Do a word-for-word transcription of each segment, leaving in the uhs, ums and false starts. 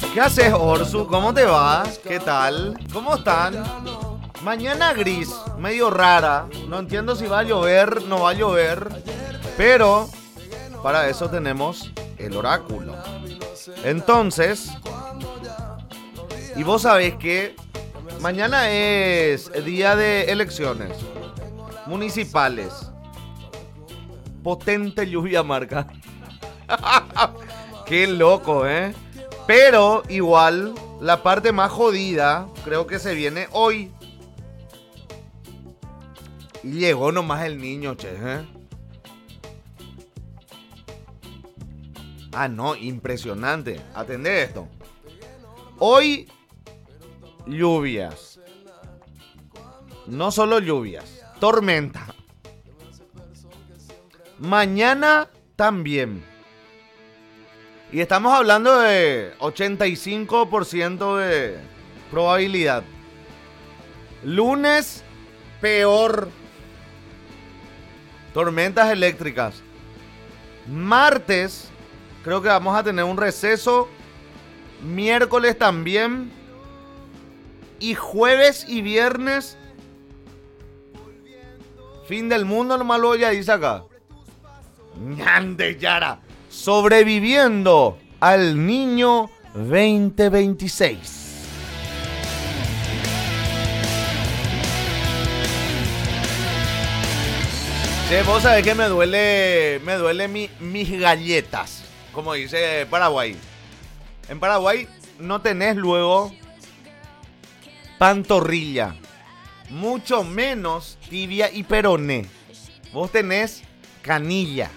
¿Qué haces, Orsu? ¿Cómo te va? ¿Qué tal? ¿Cómo están? Mañana gris, medio rara. No entiendo si va a llover, no va a llover. Pero para eso tenemos el oráculo. Entonces, y vos sabés que mañana es día de elecciones municipales. Potente lluvia marca. Qué loco, ¿eh? Pero igual, la parte más jodida creo que se viene hoy. Y llegó nomás el niño, che, ¿eh? Ah, no, impresionante. Atendé esto. Hoy, lluvias. No solo lluvias, tormenta. Mañana también. Y estamos hablando de ochenta y cinco por ciento de probabilidad. Lunes, peor. Tormentas eléctricas. Martes, creo que vamos a tener un receso. Miércoles también. Y jueves y viernes, fin del mundo, nomás lo ya dice acá. Ñande Yara. Sobreviviendo al niño veinte veintiséis. Che, vos sabés que me duele, me duele mi, mis galletas, como dice Paraguay. En Paraguay no tenés luego pantorrilla, mucho menos tibia y peroné. Vos tenés canilla,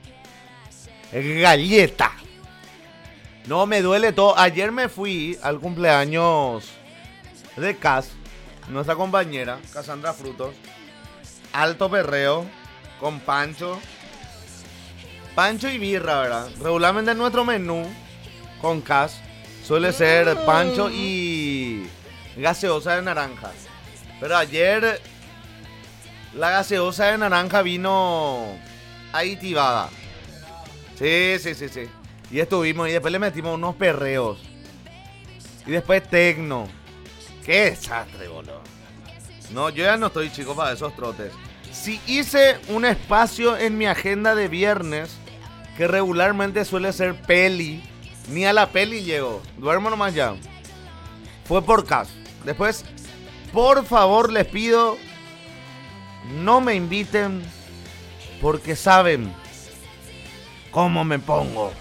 galleta. No, me duele todo. Ayer me fui al cumpleaños de Cas, nuestra compañera, Cassandra Frutos. Alto perreo, con pancho. Pancho y birra, ¿verdad? Regularmente en nuestro menú, con Cas, suele ser pancho y gaseosa de naranja. Pero ayer la gaseosa de naranja vino aditivada. Sí, sí, sí, sí. Y estuvimos y después le metimos unos perreos. Y después tecno. Qué desastre, boludo. No, yo ya no estoy chico para esos trotes. Si hice un espacio en mi agenda de viernes, que regularmente suele ser peli, ni a la peli llego. Duermo nomás ya. Fue por caso. Después, por favor, les pido, no me inviten porque saben cómo me pongo.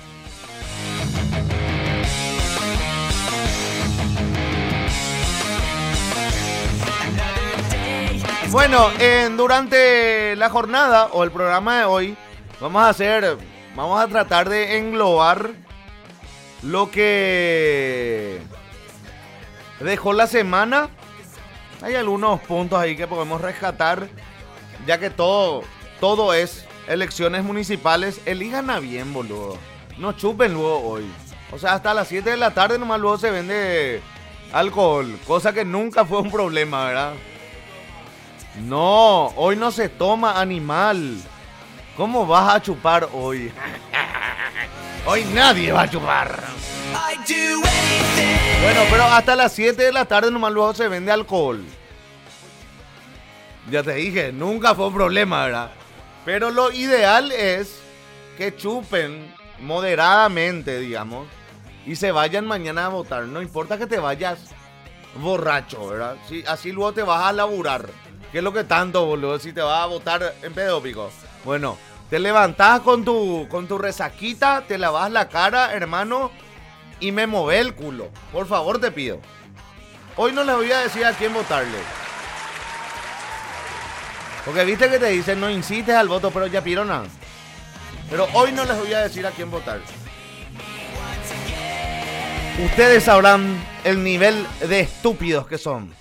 Bueno, en, durante la jornada o el programa de hoy vamos a hacer, vamos a tratar de englobar lo que dejó la semana. Hay algunos puntos ahí que podemos rescatar, ya que todo, todo es elecciones municipales. Elijan a bien, boludo. No chupen luego hoy. O sea, hasta las siete de la tarde nomás luego se vende alcohol, cosa que nunca fue un problema, ¿verdad? No, hoy no se toma, animal. ¿Cómo vas a chupar hoy? Hoy nadie va a chupar. Bueno, pero hasta las siete de la tarde nomás luego se vende alcohol. Ya te dije, nunca fue un problema, ¿verdad? Pero lo ideal es que chupen moderadamente, digamos, y se vayan mañana a votar. No importa que te vayas borracho, ¿verdad? Si, así luego te vas a laburar. ¿Qué es lo que tanto, boludo? Si te vas a votar en pedópico. Bueno, te levantás con tu, con tu resaquita, te lavas la cara, hermano, y me mueve el culo. Por favor, te pido. Hoy no les voy a decir a quién votarle. Porque viste que te dicen no incites al voto, pero ya pirona. Pero hoy no les voy a decir a quién votar. Ustedes sabrán el nivel de estúpidos que son.